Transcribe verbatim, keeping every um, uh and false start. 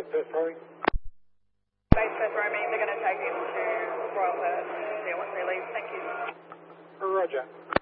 Base Perth Roaming. Base Perth Roaming, they're going to take him to Royal Perth. Yeah, once they leave, thank you. Roger.